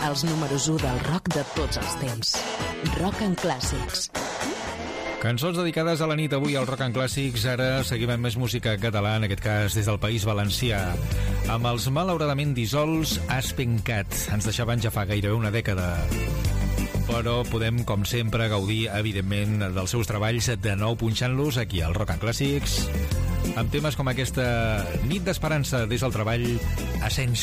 els números 1 del rock de tots els temps. Rock and Clàssics. Cançons dedicades a la nit avui al Rock and Clàssics. Ara seguim amb més música catalana, en aquest cas des del País Valencià, amb els malauradament dissolts Aspen Cat. Ens deixaven ja fa gairebé una dècada, però podem, com sempre, gaudir, evidentment, dels seus treballs de nou punxant-los aquí al Rock and Clàssics, amb temes com aquesta Nit d'Esperança des del treball Ascension.